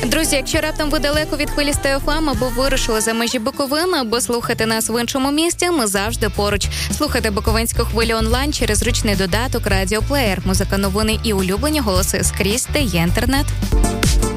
Друзі, якщо раптом ви далеко від хвилі СТФМ або вирушили за межі Буковини, або слухати нас в іншому місті, ми завжди поруч. Слухайте Буковинську хвилю онлайн через зручний додаток «Радіоплеєр». Музика, новини і улюблені голоси скрізь, де є інтернет.